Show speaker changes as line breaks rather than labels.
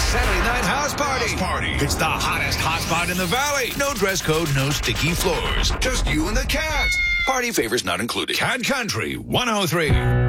Saturday Night House Party. It's the hottest hot spot in the valley. No dress code, no sticky floors. Just you and the cat. Party favors not included. Cat Country 103.